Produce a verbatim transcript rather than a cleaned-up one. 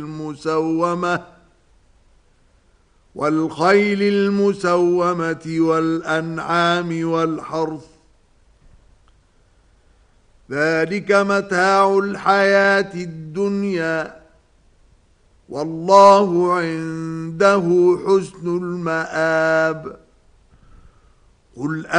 المسومة والخيل المسومة والأنعام والحرث ذلك متاع الحياة الدنيا والله عنده حسن المآب. قل